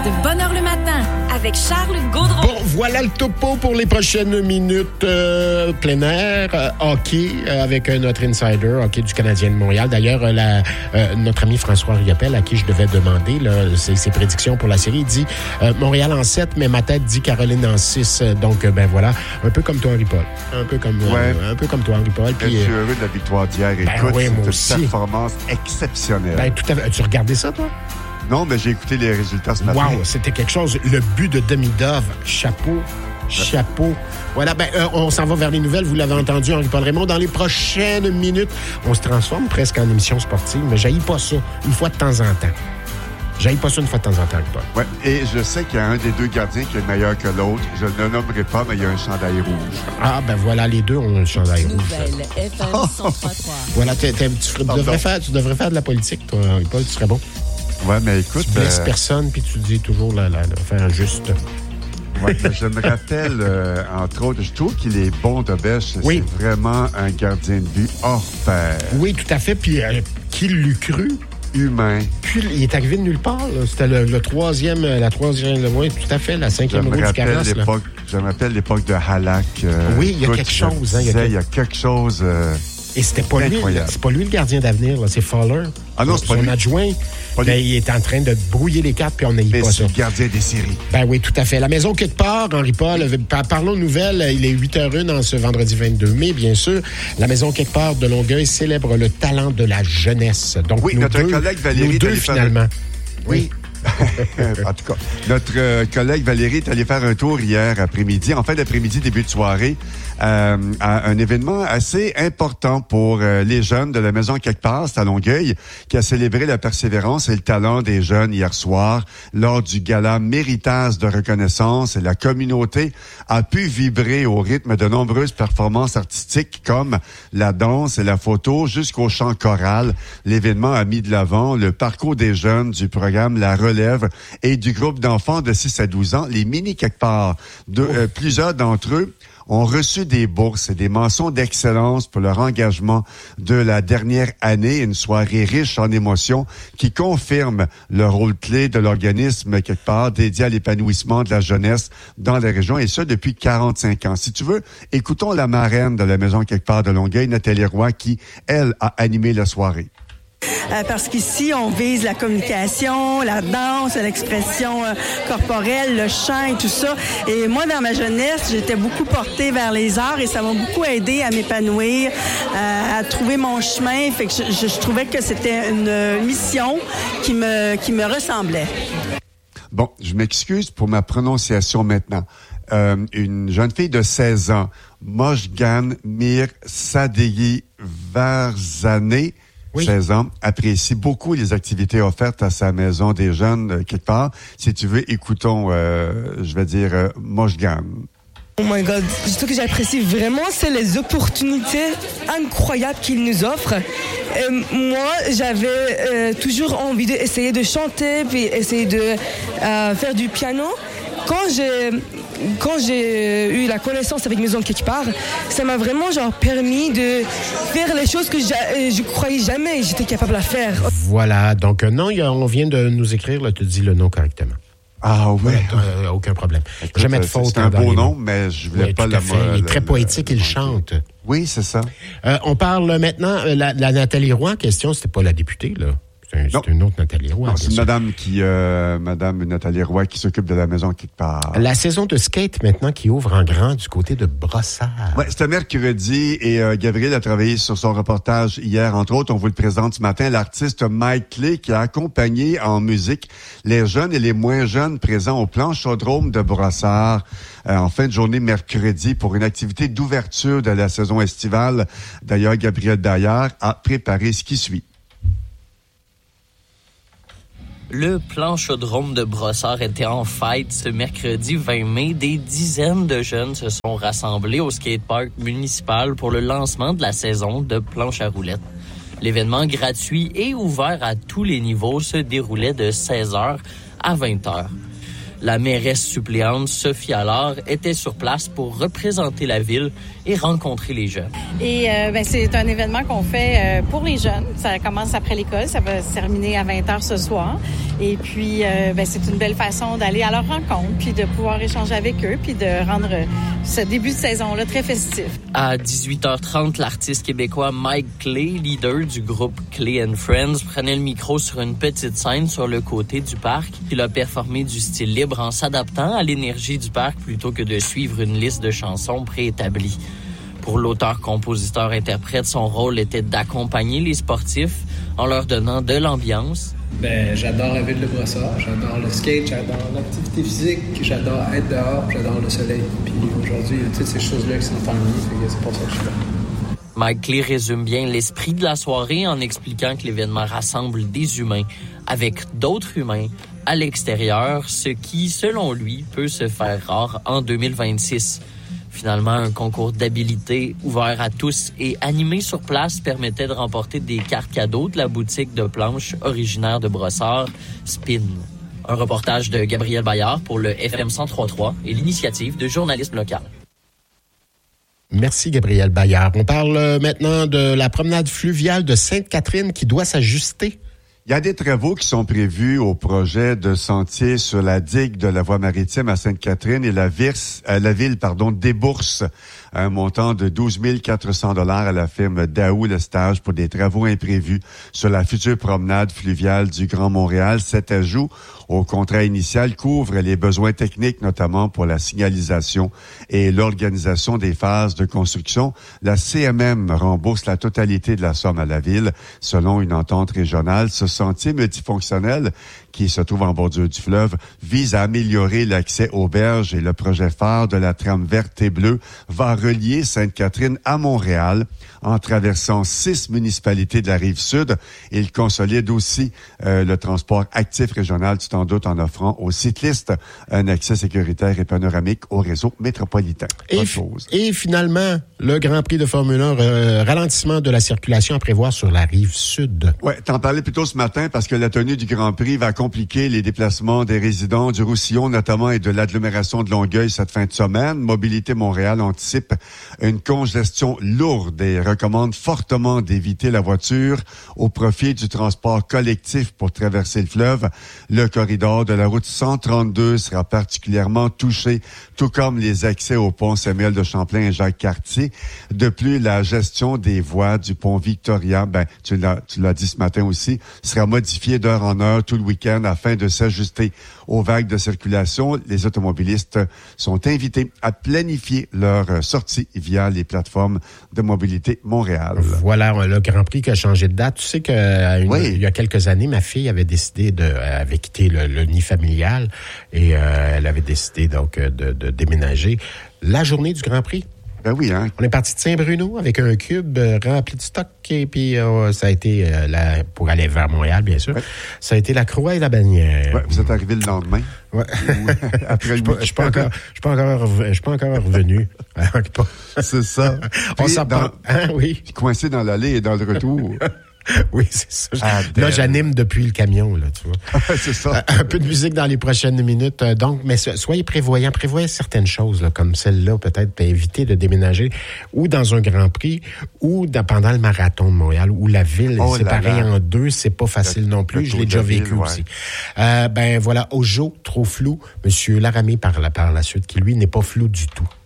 de Bonne Heure le matin avec Charles Gaudreau. Bon, voilà le topo pour les prochaines minutes plein air, hockey, avec notre insider, hockey du Canadien de Montréal. D'ailleurs, notre ami François Riopel, à qui je devais demander ses prédictions pour la série, il dit Montréal en 7, mais ma tête dit Caroline en 6. Donc, ben voilà, un peu comme toi, Henri-Paul. Un peu comme toi, Henri-Paul. Je suis heureux de la victoire d'hier. Écoute, oui, c'est une performance exceptionnelle. Ben, tout à fait. As-tu regardé ça, toi? Non, mais j'ai écouté les résultats ce matin. Wow, c'était quelque chose. Le but de Demidov, chapeau. Voilà, on s'en va vers les nouvelles. Vous l'avez entendu, Henri-Paul Raymond. Dans les prochaines minutes, on se transforme presque en émission sportive, mais j'haïs pas ça une fois de temps en temps. Henri-Paul. Oui, et je sais qu'il y a un des deux gardiens qui est meilleur que l'autre. Je ne le nommerai pas, mais il y a un chandail rouge. Ah, ben voilà, les deux ont un chandail rouge. FM 103.3. Voilà, tu devrais faire de la politique, toi, Henri-Paul, tu serais bon. Ouais, mais écoute... Tu blesses personne, puis tu dis toujours faire juste. Ouais, je me rappelle, entre autres, je trouve qu'il est bon de bêche. Oui. C'est vraiment un gardien de but hors pair. Oui, tout à fait. Puis, qui l'eût cru? Humain. Puis, il est arrivé de nulle part. Là. C'était la troisième, oui, tout à fait, la 5e roue du carrosse. Je me rappelle l'époque de Halak. Oui, il y a quelque chose. Il y a quelque chose... Et c'était pas lui. C'est pas lui le gardien d'avenir, là, c'est Fowler. Ah non, c'est pas lui. Son adjoint. Il est en train de brouiller les cartes, puis on n'aille pas ça. C'est le gardien des séries. Ben oui, tout à fait. La maison quelque part, Henri-Paul, parlons nouvelles. Il est 8h01 en ce vendredi 22 mai, bien sûr. La maison quelque part de Longueuil célèbre le talent de la jeunesse. Donc, oui, notre collègue Valérie... Nous deux, finalement. Oui. En tout cas, notre collègue Valérie est allée faire un tour hier après-midi, en fin d'après-midi, début de soirée, à un événement assez important pour les jeunes de la maison quelque part, c'est à Longueuil, qui a célébré la persévérance et le talent des jeunes hier soir lors du gala Méritage de reconnaissance. Et la communauté a pu vibrer au rythme de nombreuses performances artistiques comme la danse et la photo jusqu'au chant choral. L'événement a mis de l'avant le parcours des jeunes du programme La Relève et du groupe d'enfants de 6 à 12 ans, les mini quelque part. Plusieurs d'entre eux ont reçu des bourses et des mentions d'excellence pour leur engagement de la dernière année. Une soirée riche en émotions qui confirme le rôle clé de l'organisme quelque part dédié à l'épanouissement de la jeunesse dans la région, et ça depuis 45 ans. Si tu veux, écoutons la marraine de la maison quelque part de Longueuil, Nathalie Roy, qui, elle, a animé la soirée. Parce qu'ici, on vise la communication, la danse, l'expression corporelle, le chant et tout ça. Et moi, dans ma jeunesse, j'étais beaucoup portée vers les arts et ça m'a beaucoup aidé à m'épanouir, à trouver mon chemin. Fait que je trouvais que c'était une mission qui me ressemblait. Bon, je m'excuse pour ma prononciation maintenant. Une jeune fille de 16 ans, Mojgan Mir Sadeghi Varzane, oui. 16 ans, apprécie beaucoup les activités offertes à sa maison des jeunes quelque part. Si tu veux, écoutons, Mojgan. Oh my God, ce que j'apprécie vraiment, c'est les opportunités incroyables qu'il nous offre. Moi, j'avais toujours envie d'essayer de chanter, puis essayer de faire du piano. Quand j'ai eu la connaissance avec Maison quelque part, ça m'a vraiment permis de faire les choses que je croyais jamais j'étais capable de faire. Voilà, donc non, on vient de nous écrire, là, tu dis le nom correctement. Ah oui. Aucun problème. Écoute, jamais de faute. C'est un beau nom, mais je voulais pas la mode. Il est très poétique, il chante. Oui, c'est ça. On parle maintenant, la Nathalie Roy en question, c'était pas la députée, là. C'est une autre Nathalie Roy. Non, c'est Madame Nathalie Roy qui s'occupe de la maison quelque part. La saison de skate maintenant qui ouvre en grand du côté de Brossard. Ouais, c'était mercredi et Gabriel a travaillé sur son reportage hier. Entre autres, on vous le présente ce matin, l'artiste Mike Clay qui a accompagné en musique les jeunes et les moins jeunes présents au Planchodrome de Brossard en fin de journée mercredi pour une activité d'ouverture de la saison estivale. D'ailleurs, Gabriel Daillard a préparé ce qui suit. Le Planchodrome de Brossard était en fête ce mercredi 20 mai. Des dizaines de jeunes se sont rassemblés au skatepark municipal pour le lancement de la saison de planche à roulettes. L'événement gratuit et ouvert à tous les niveaux se déroulait de 16h à 20h. La mairesse suppléante Sophie Allard était sur place pour représenter la ville et rencontrer les jeunes. Et c'est un événement qu'on fait pour les jeunes. Ça commence après l'école, ça va se terminer à 20h ce soir. Et puis, c'est une belle façon d'aller à leur rencontre, puis de pouvoir échanger avec eux, puis de rendre ce début de saison-là très festif. À 18h30, l'artiste québécois Mike Clay, leader du groupe Clay & Friends, prenait le micro sur une petite scène sur le côté du parc. Il a performé du style libre en s'adaptant à l'énergie du parc plutôt que de suivre une liste de chansons préétablie. Pour l'auteur, compositeur, interprète, son rôle était d'accompagner les sportifs en leur donnant de l'ambiance. J'adore la ville de Brossard, j'adore le skate, j'adore l'activité physique, j'adore être dehors, j'adore le soleil. Puis aujourd'hui, il y a toutes ces choses-là qui sont en ligne, c'est pour ça que je suis là. Mike Clay résume bien l'esprit de la soirée en expliquant que l'événement rassemble des humains avec d'autres humains à l'extérieur, ce qui, selon lui, peut se faire rare en 2026. Finalement, un concours d'habileté ouvert à tous et animé sur place permettait de remporter des cartes cadeaux de la boutique de planches originaire de Brossard, Spin. Un reportage de Gabriel Bayard pour le FM 103.3 et l'initiative de journalisme local. Merci, Gabriel Bayard. On parle maintenant de la promenade fluviale de Sainte-Catherine qui doit s'ajuster. Il y a des travaux qui sont prévus au projet de sentier sur la digue de la voie maritime à Sainte-Catherine et la ville débourse un montant de 12 400 $ à la firme Daou Lestage pour des travaux imprévus sur la future promenade fluviale du Grand Montréal. Cet ajout au contrat initial couvre les besoins techniques, notamment pour la signalisation et l'organisation des phases de construction. La CMM rembourse la totalité de la somme à la ville, selon une entente régionale. Ce sentier multifonctionnel, qui se trouve en bordure du fleuve, vise à améliorer l'accès aux berges et le projet phare de la trame verte et bleue va relier Sainte-Catherine à Montréal en traversant 6 municipalités de la Rive-Sud. Il consolide aussi le transport actif régional, tu t'en doutes, en offrant aux cyclistes un accès sécuritaire et panoramique au réseau métropolitain. Et finalement, le Grand Prix de Formule 1, ralentissement de la circulation à prévoir sur la Rive-Sud. Ouais, t'en parlais plus tôt ce matin parce que la tenue du Grand Prix va compliquer les déplacements des résidents du Roussillon notamment et de l'agglomération de Longueuil cette fin de semaine. Mobilité Montréal anticipe une congestion lourde et recommande fortement d'éviter la voiture au profit du transport collectif pour traverser le fleuve. Le corridor de la route 132 sera particulièrement touché, tout comme les accès au pont Samuel de Champlain et Jacques-Cartier. De plus, la gestion des voies du pont Victoria, tu l'as dit ce matin aussi, sera modifiée d'heure en heure tout le week-end afin de s'ajuster aux vagues de circulation. Les automobilistes sont invités à planifier leur sortie via les plateformes de mobilité Montréal. Voilà, le Grand Prix qui a changé de date. Tu sais qu'il y a quelques années, ma fille avait décidé avait quitté le nid familial et elle avait décidé donc de déménager la journée du Grand Prix. Ben oui, hein? On est parti de Saint-Bruno avec un cube rempli de stock et puis ça a été pour aller vers Montréal, bien sûr. Ouais. Ça a été la Croix et la Bannière. Ouais, vous êtes arrivé le lendemain. Ouais. Après je suis pas encore revenu. C'est ça. On s'en parle. Oui. Coincé dans l'allée et dans le retour. Oui, c'est ça. Là, j'anime depuis le camion, là, tu vois. C'est ça. Un peu de musique dans les prochaines minutes. Donc, mais soyez prévoyants. Prévoyez certaines choses, là, comme celle-là, peut-être, pour éviter de déménager ou dans un Grand Prix ou pendant le marathon de Montréal où la ville est séparée en deux. C'est pas facile non plus. Je l'ai déjà vécu aussi. Voilà, Ojo, trop flou. Monsieur Laramie, par la suite, qui, lui, n'est pas flou du tout.